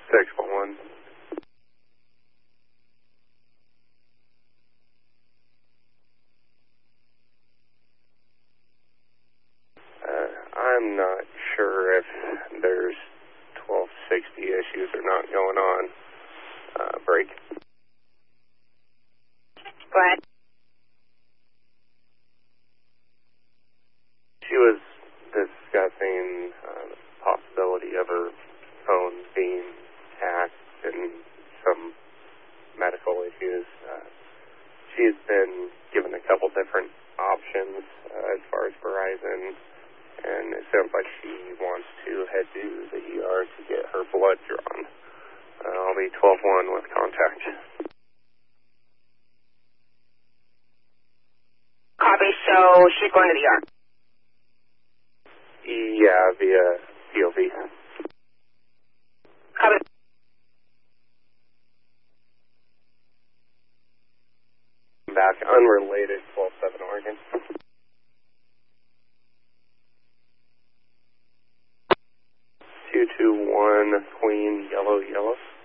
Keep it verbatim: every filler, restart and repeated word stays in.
six one one. Uh, I'm not sure if there's twelve sixty issues or not going on. Uh, break. Go ahead. She was discussing uh, the possibility of her phone being hacked and some medical issues. Uh, she's been given a couple different options uh, as far as Verizon, and it sounds like she wants to head to the E R to get her blood drawn. Uh, I'll be twelve one with contact. Copy, so she's going to the E R. Yeah, via P O V. Copy. Back, unrelated, twelve seven Oregon. two two one Queen, yellow, yellow.